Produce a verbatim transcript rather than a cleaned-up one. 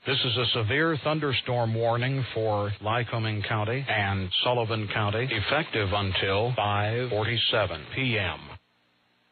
This is a severe thunderstorm warning for Lycoming County and Sullivan County, effective until five forty-seven p m